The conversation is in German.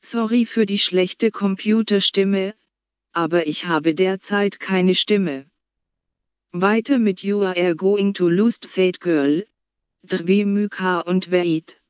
Sorry für die schlechte Computerstimme, aber ich habe derzeit keine Stimme. Weiter mit You are going to lose Said Girl, Drwemyka und Wait.